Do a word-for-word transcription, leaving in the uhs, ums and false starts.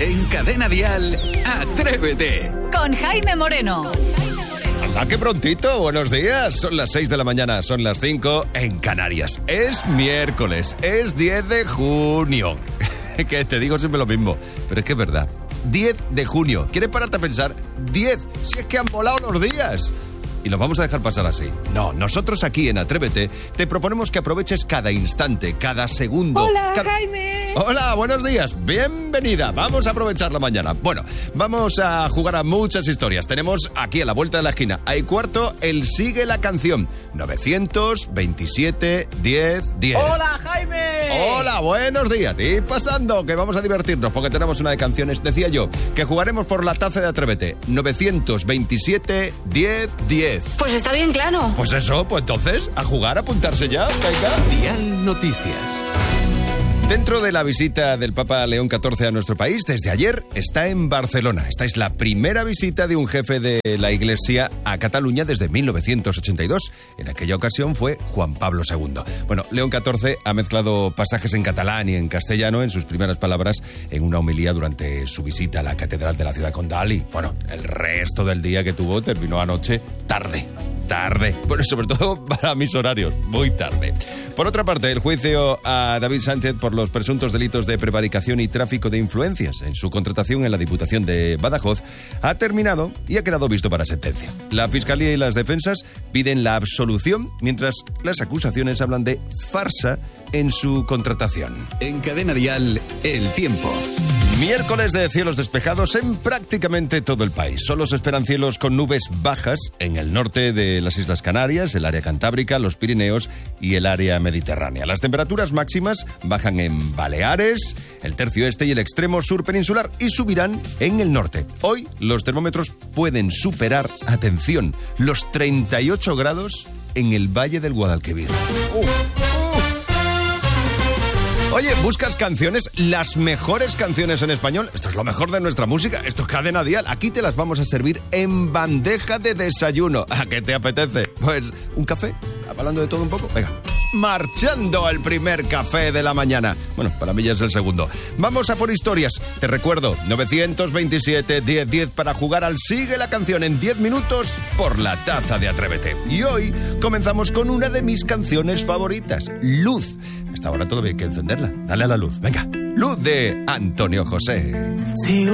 En Cadena Dial, Atrévete. Con Jaime Moreno. ¡Ah, qué prontito! Buenos días. Son las seis de la mañana, son las cinco en Canarias. Es miércoles, es diez de junio. Que te digo siempre lo mismo, pero es que es verdad. diez de junio. ¿Quieres pararte a pensar? diez. Si es que han volado los días. Y los vamos a dejar pasar así. No, nosotros aquí en Atrévete te proponemos que aproveches cada instante, cada segundo. Hola, cada... Jaime. Hola, buenos días. Bienvenida. Vamos a aprovechar la mañana. Bueno, vamos a jugar a muchas historias. Tenemos aquí a la vuelta de la esquina, hay cuarto, el Sigue la Canción. novecientos veintisiete diez diez. ¡Hola, Jaime! Hola, buenos días. Y pasando, que vamos a divertirnos porque tenemos una de canciones. Decía yo que jugaremos por la taza de Atrévete. novecientos veintisiete diez diez. Pues está bien claro. Pues eso, pues entonces, a jugar, a apuntarse ya. Venga. Dial Noticias. Dentro de la visita del Papa León catorce a nuestro país, desde ayer está en Barcelona. Esta es la primera visita de un jefe de la Iglesia a Cataluña desde mil novecientos ochenta y dos. En aquella ocasión fue Juan Pablo segundo. Bueno, León catorce ha mezclado pasajes en catalán y en castellano en sus primeras palabras en una homilía durante su visita a la Catedral de la Ciudad Condal. Y bueno, el resto del día que tuvo terminó anoche tarde. Tarde. Bueno, sobre todo para mis horarios, muy tarde. Por otra parte, el juicio a David Sánchez por los presuntos delitos de prevaricación y tráfico de influencias en su contratación en la Diputación de Badajoz ha terminado y ha quedado visto para sentencia. La Fiscalía y las defensas piden la absolución, mientras las acusaciones hablan de farsa en su contratación. En Cadena Dial, el tiempo. Miércoles de cielos despejados en prácticamente todo el país. Solo se esperan cielos con nubes bajas en el norte de las Islas Canarias, el área cantábrica, los Pirineos y el área mediterránea. Las temperaturas máximas bajan en Baleares, el tercio este y el extremo sur peninsular y subirán en el norte. Hoy los termómetros pueden superar, atención, los treinta y ocho grados en el Valle del Guadalquivir. Uh. Oye, ¿buscas canciones? Las mejores canciones en español. Esto es lo mejor de nuestra música. Esto es Cadena Dial. Aquí te las vamos a servir en bandeja de desayuno. ¿A qué te apetece? Pues, ¿un café? Hablando de todo un poco. Venga. Marchando el primer café de la mañana. Bueno, para mí ya es el segundo. Vamos a por historias. Te recuerdo, novecientos veintisiete diez diez para jugar al Sigue la Canción en diez minutos por la taza de Atrévete. Y hoy comenzamos con una de mis canciones favoritas, Luz. Hasta ahora todavía hay que encenderla. Dale a la luz. Venga. Luz de Antonio José. Sí.